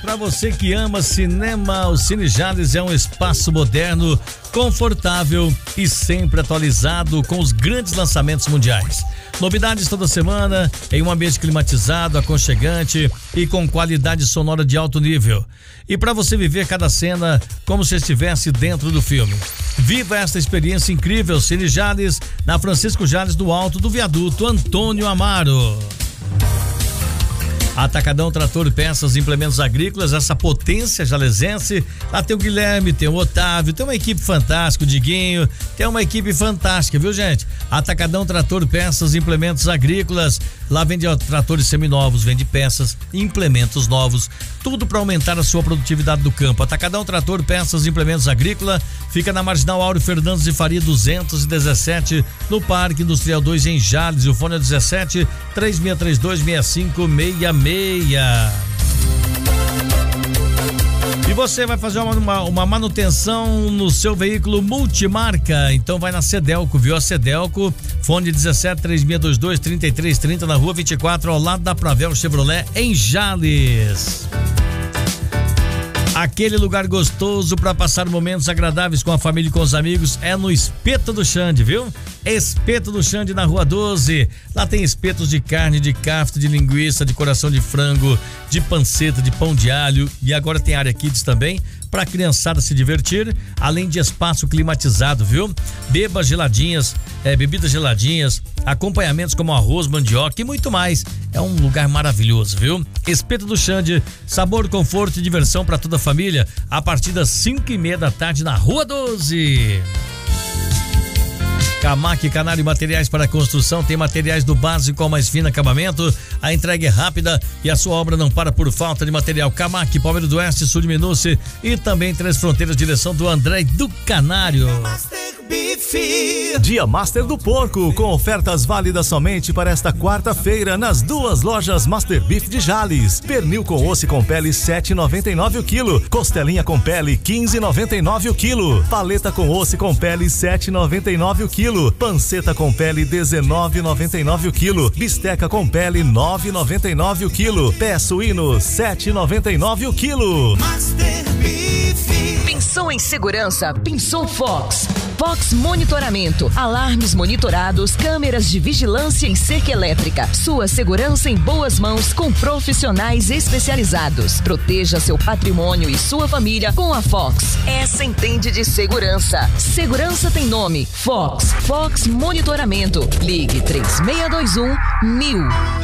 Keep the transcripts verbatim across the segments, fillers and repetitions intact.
Para você que ama cinema, o Cine Jales é um espaço moderno, confortável e sempre atualizado com os grandes lançamentos mundiais. Novidades toda semana em um ambiente climatizado, aconchegante e com qualidade sonora de alto nível. E para você viver cada cena como se estivesse dentro do filme. Viva esta experiência incrível, Cine Jales, na Francisco Jales do Alto do Viaduto Antônio Amaro. Atacadão Trator, Peças e Implementos Agrícolas, essa potência jalesense. Lá tem o Guilherme, tem o Otávio, tem uma equipe fantástica, o Diguinho, tem uma equipe fantástica, viu, gente? Atacadão Trator, Peças e Implementos Agrícolas. Lá vende tratores seminovos, vende peças, implementos novos, tudo para aumentar a sua produtividade do campo. Atacadão Trator, Peças e Implementos Agrícolas fica na Marginal Áureo Fernandes de Faria duzentos e dezessete, no Parque Industrial dois em Jales. O fone é dezessete, três seis três dois, seis cinco seis seis. E você vai fazer uma, uma manutenção no seu veículo multimarca, então vai na Cedelco, viu? A Cedelco, fone dezessete, três seis dois dois, três três três zero, na rua vinte e quatro, ao lado da Pravel Chevrolet, em Jales. Aquele lugar gostoso para passar momentos agradáveis com a família e com os amigos é no Espeto do Xande, viu? Espeto do Xande na Rua doze. Lá tem espetos de carne, de cafta, de linguiça, de coração de frango, de panceta, de pão de alho, e agora tem área kids também para a criançada se divertir, além de espaço climatizado, viu? Beba geladinhas, é, bebidas geladinhas, acompanhamentos como arroz, mandioca e muito mais. É um lugar maravilhoso, viu? Espeto do Xande, sabor, conforto e diversão para toda a família, a partir das cinco e meia da tarde na Rua doze. Camac Canário Materiais para Construção tem materiais do básico ao mais fino acabamento. A entrega é rápida e a sua obra não para por falta de material. Camac, Palmeira do Oeste, Sul de Minúcia e também Três Fronteiras, direção do André do Canário. Dia Master do Porco, com ofertas válidas somente para esta quarta-feira nas duas lojas Master Beef de Jales. Pernil com osso e com pele sete reais e noventa e nove centavos o quilo. Costelinha com pele quinze reais e noventa e nove centavos o quilo. Paleta com osso e com pele sete reais e noventa e nove centavos o quilo. Panceta com pele dezenove reais e noventa e nove centavos o quilo. Bisteca com pele nove reais e noventa e nove centavos o quilo. Pé suíno sete reais e noventa e nove centavos o quilo. Master Beef. Pensou em segurança? Pensou Fox. Fox Monitoramento, alarmes monitorados, câmeras de vigilância e cerca elétrica. Sua segurança em boas mãos com profissionais especializados. Proteja seu patrimônio e sua família com a Fox. Essa entende de segurança. Segurança tem nome. Fox. Fox Monitoramento. Ligue três seis dois um mil.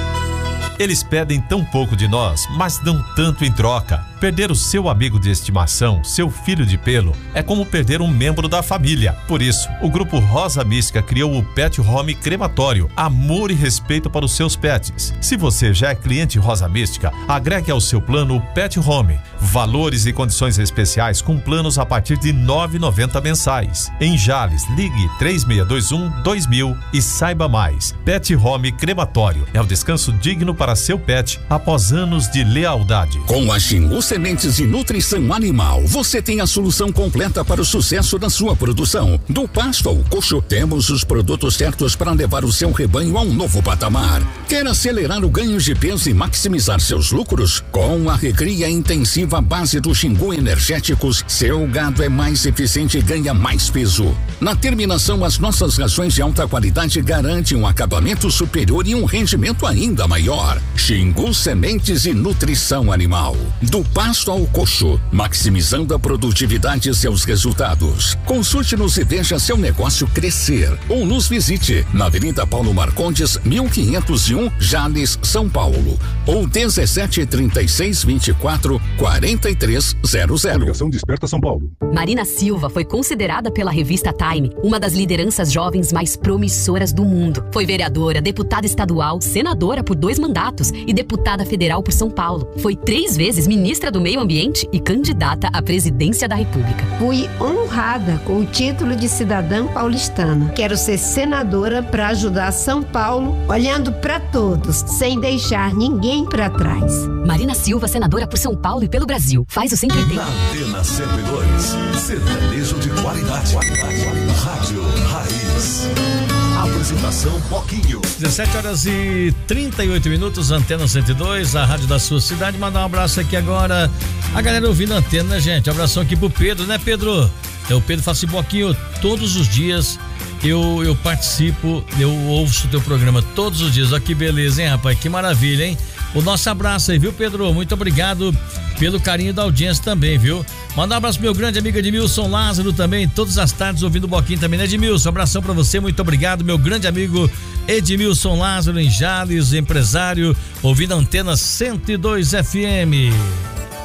Eles pedem tão pouco de nós, mas dão tanto em troca. Perder o seu amigo de estimação, seu filho de pelo, é como perder um membro da família. Por isso, o Grupo Rosa Mística criou o Pet Home Crematório. Amor e respeito para os seus pets. Se você já é cliente Rosa Mística, agregue ao seu plano o Pet Home. Valores e condições especiais com planos a partir de nove reais e noventa centavos mensais. Em Jales, ligue três seis dois um dois mil e saiba mais. Pet Home Crematório é o descanso digno para seu pet após anos de lealdade. Com a Xingu Sementes de Nutrição Animal, você tem a solução completa para o sucesso da sua produção. Do pasto ao coxo, temos os produtos certos para levar o seu rebanho a um novo patamar. Quer acelerar o ganho de peso e maximizar seus lucros? Com a recria intensiva base do Xingu Energéticos, seu gado é mais eficiente e ganha mais peso. Na terminação, as nossas rações de alta qualidade garantem um acabamento superior e um rendimento ainda maior. Xingu Sementes e Nutrição Animal. Do pasto ao coxo, maximizando a produtividade e seus resultados. Consulte-nos e veja seu negócio crescer. Ou nos visite na Avenida Paulo Marcondes, mil quinhentos e um, Jales, São Paulo. Ou dezessete, trinta e seis, vinte e quatro, quarenta e três zero zero. Ligação Desperta São Paulo. Marina Silva foi considerada pela revista Time uma das lideranças jovens mais promissoras do mundo. Foi vereadora, deputada estadual, senadora por dois mandatos e deputada federal por São Paulo. Foi três vezes ministra do Meio Ambiente e candidata à presidência da República. Fui honrada com o título de cidadã paulistana. Quero ser senadora para ajudar São Paulo, olhando para todos, sem deixar ninguém para trás. Marina Silva, senadora por São Paulo e pelo Brasil. Faz o sempre tem. Na Antena cento e dois, sertanejo de qualidade. Rádio Raiz. Apresentação Poquinho. dezessete horas e trinta e oito minutos, Antena cento e dois, a rádio da sua cidade. Mandar um abraço aqui agora A galera ouvindo a antena, né, gente? Um abração aqui pro Pedro, né, Pedro? É, o Pedro fala assim, Boquinho, todos os dias eu, eu participo, eu ouço o teu programa todos os dias. Olha que beleza, hein, rapaz? Que maravilha, hein? O nosso abraço aí, viu, Pedro? Muito obrigado pelo carinho da audiência também, viu? Manda um abraço pro meu grande amigo Edmilson Lázaro também, todas as tardes ouvindo o Boquinho também, né, Edmilson? Um abração pra você, muito obrigado, meu grande amigo Edmilson Lázaro em Jales, empresário, ouvindo a Antena cento e dois F M.